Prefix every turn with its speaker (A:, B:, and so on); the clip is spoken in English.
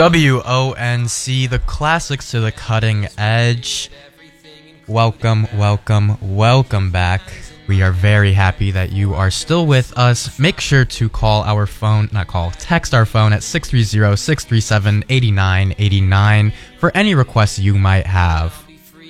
A: WONC, the classics to the cutting edge. Welcome back. We are very happy that you are still with us. Make sure to text our phone at 630-637-8989 for any requests you might have.